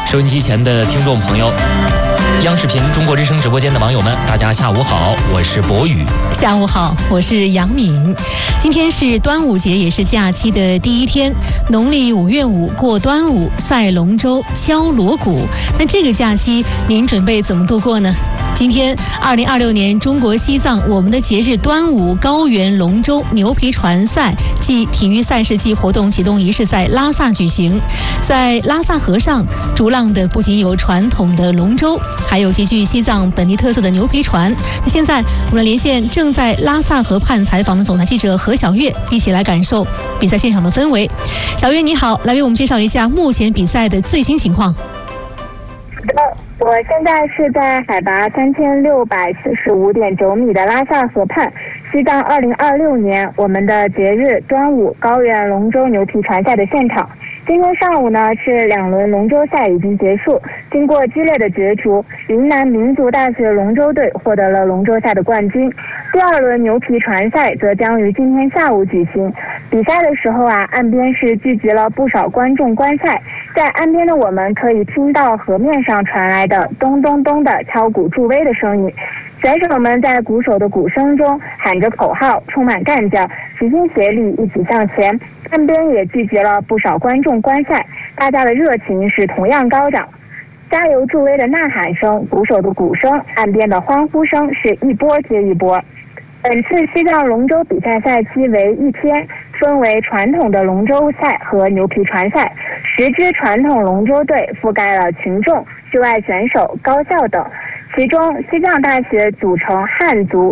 收音机前的听众朋友，央视频中国之声直播间的网友们，大家下午好，我是博宇。 下午好，我是杨敏。今天是端午节，也是假期的第一天。农历5月5过端午，赛龙舟、敲锣鼓。那这个假期您准备怎么度过呢？今天2026年中国西藏我们的节日端午高原龙舟牛皮船赛暨体育赛事暨活动启动仪式在拉萨举行。在拉萨河上逐浪的不仅有传统的龙舟，还有极具西藏本地特色的牛皮船。那现在我们连线正在拉萨河畔采访的总台记者何小月，一起来感受比赛现场的氛围。小月你好，来为我们介绍一下目前比赛的最新情况。 我现在是在海拔3645.9米的拉萨河畔，西藏2026年我们的节日端午高原龙舟牛皮船赛的现场。今天上午呢，是2轮龙舟赛已经结束，经过激烈的角逐，云南民族大学龙舟队获得了龙舟赛的冠军。第2轮牛皮船赛则将于今天下午举行。比赛的时候岸边是聚集了不少观众观赛，在岸边的我们可以听到河面上传来的咚咚咚的敲鼓助威的声音。选手们在鼓手的鼓声中喊着口号，充满干劲，齐心协力一起向前。岸边也聚集了不少观众观赛，大家的热情是同样高涨。加油助威的呐喊声，鼓手的鼓声，岸边的欢呼声是一波接一波。本次西藏龙舟比赛赛期为1天，分为传统的龙舟赛和牛皮船赛。10支传统龙舟队覆盖了群众、室外选手、高校等。其中，西藏大学组成汉族、